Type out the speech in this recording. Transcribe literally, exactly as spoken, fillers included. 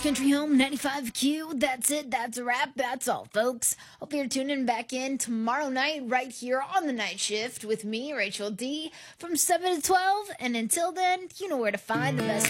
Country Home ninety-five Q. That's it. That's a wrap. That's all, folks. Hope you're tuning back in tomorrow night right here on the night shift with me, Rachel D, from seven to twelve. And until then, you know where to find the best